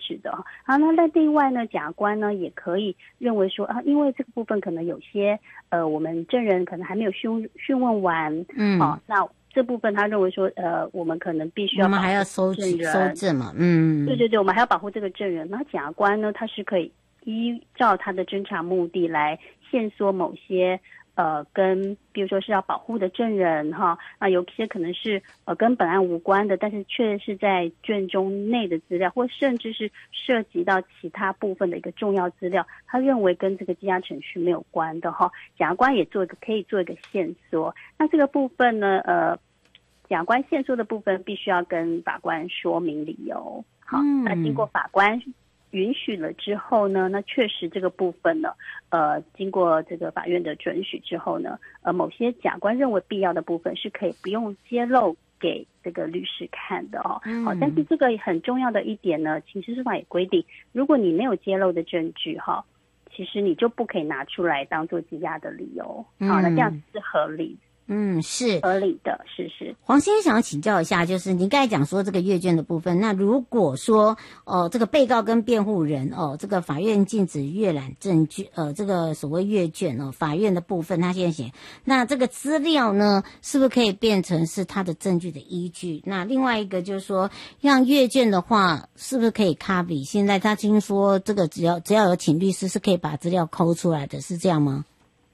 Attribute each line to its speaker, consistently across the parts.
Speaker 1: 是的。好，那另外呢，检察官呢也可以认为说因为这个部分可能有些我们证人可能还没有讯问完，那这部分他认为说我们可能必须要
Speaker 2: 我们还要搜证嘛，
Speaker 1: 对，我们还要保护这个证人。那检察官呢，他是可以依照他的侦查目的来限缩某些跟比如说是要保护的证人那有些可能是跟本案无关的，但是却是在卷宗内的资料，或甚至是涉及到其他部分的一个重要资料，他认为跟这个羁押程序没有关的检察官也可以做一个限缩。那这个部分呢检察官限缩的部分必须要跟法官说明理由。好，那经过法官允许了之后呢，那确实这个部分呢经过这个法院的准许之后呢某些检察官认为必要的部分是可以不用揭露给这个律师看的好，但是这个很重要的一点呢，刑事诉讼法也规定，如果你没有揭露的证据其实你就不可以拿出来当做羁押的理由。好，那这样是合理的。
Speaker 2: 是
Speaker 1: 合理的，是。
Speaker 2: 黄先生想要请教一下，就是您刚才讲说这个阅卷的部分，那如果说这个被告跟辩护人这个法院禁止阅览证据这个所谓阅卷法院的部分他先写，那这个资料呢是不是可以变成是他的证据的依据？那另外一个就是说，让阅卷的话是不是可以 copy？ 现在他听说这个只要有请律师是可以把资料抠出来的，是这样吗？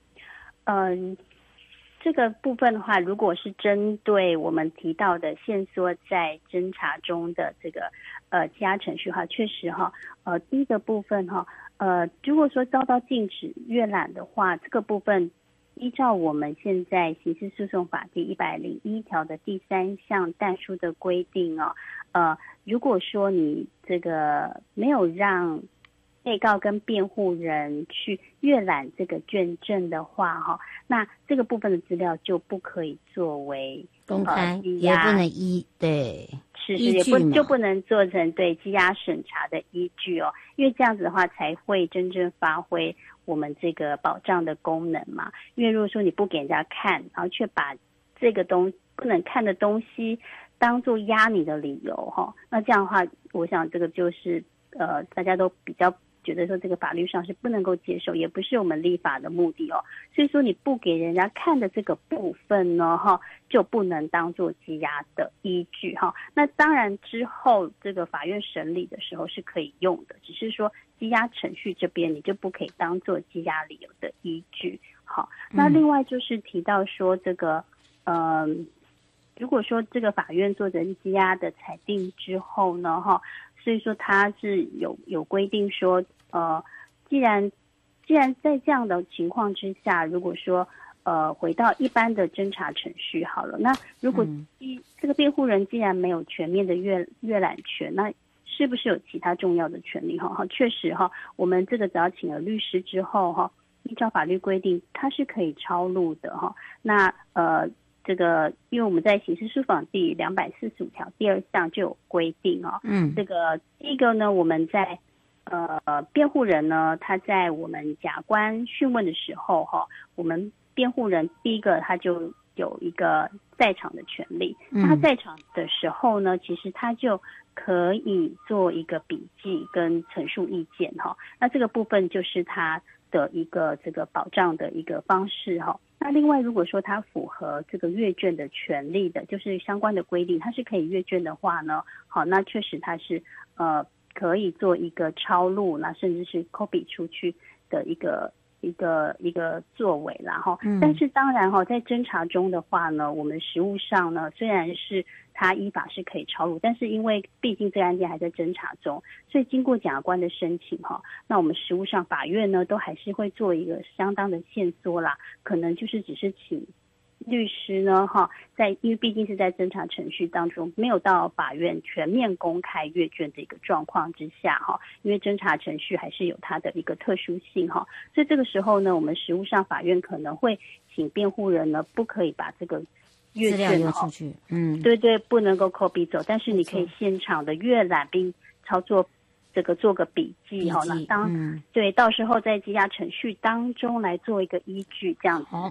Speaker 1: 这个部分的话，如果是针对我们提到的限缩在侦查中的这个羁押程序确实第一个部分如果说遭到禁止阅览的话，这个部分依照我们现在刑事诉讼法第101条的第3项但书的规定如果说你这个没有让被告跟辩护人去阅览这个卷证的话那这个部分的资料就不可以作为
Speaker 2: 公开，也不能对
Speaker 1: 是也就不能做成对羁押审查的依据因为这样子的话才会真正发挥我们这个保障的功能嘛。因为如果说你不给人家看，然后却把这个不能看的东西当作压你的理由那这样的话，我想这个就是大家都比较觉得说这个法律上是不能够接受，也不是我们立法的目的所以说你不给人家看的这个部分呢就不能当做羁押的依据那当然之后这个法院审理的时候是可以用的，只是说羁押程序这边你就不可以当做羁押理由的依据。好，那另外就是提到说这个如果说这个法院做成羁押的裁定之后呢所以说它是有规定说既然在这样的情况之下，如果说回到一般的侦查程序好了，那如果这个辩护人既然没有全面的阅览权，那是不是有其他重要的权利确实我们这个只要请了律师之后依照法律规定它是可以抄录的那这个因为我们在刑事诉讼法第245条第2项就有规定这个第一个呢，我们在辩护人呢，他在我们检察官讯问的时候我们辩护人第一个他就有一个在场的权利，他在场的时候呢，其实他就可以做一个笔记跟陈述意见那这个部分就是他的一个这个保障的一个方式那另外如果说他符合这个阅卷的权利的，就是相关的规定他是可以阅卷的话呢那确实他是可以做一个抄录，那甚至是 copy 出去的一个作为啦但是当然在侦查中的话呢，我们实务上呢，虽然是它依法是可以抄录，但是因为毕竟这个案件还在侦查中，所以经过检察官的申请那我们实务上法院呢都还是会做一个相当的限缩啦，可能就是只是请律师呢因为毕竟是在侦查程序当中，没有到法院全面公开阅卷的一个状况之下因为侦查程序还是有它的一个特殊性所以这个时候呢，我们实务上法院可能会请辩护人呢不可以把这个阅卷
Speaker 2: 出去
Speaker 1: 对，不能够 copy 走，但是你可以现场的阅览并操作这个做个笔记那对，到时候在羁押程序当中来做一个依据这样子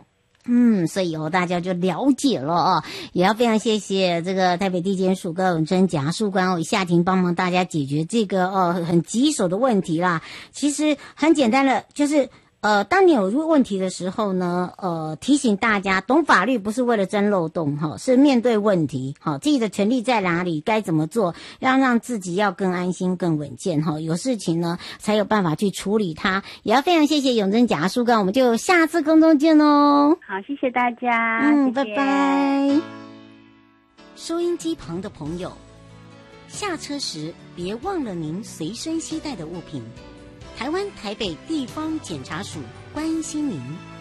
Speaker 2: 所以大家就了解了哦，也要非常谢谢这个台北地检署高永贞检察事务官夏婷帮忙大家解决这个很棘手的问题啦。其实很简单的，就是当你有问题的时候呢，提醒大家，懂法律不是为了钻漏洞哈，是面对问题哈，自己的权利在哪里，该怎么做，要让自己要更安心、更稳健哈。有事情呢，才有办法去处理它。也要非常谢谢永贞检察事务官，我们就下次空中见哦。
Speaker 1: 好，谢谢大家，谢谢，
Speaker 2: 拜拜。收音机旁的朋友，下车时别忘了您随身携带的物品。台湾台北地方检察署关心您。